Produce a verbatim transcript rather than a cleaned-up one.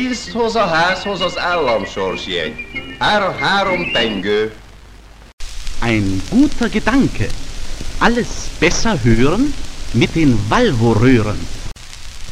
Ilst hos a ház hoz az államsorsjegy. Ár három pengő. Ein guter Gedanke. Alles besser hören mit den Valvoröhren.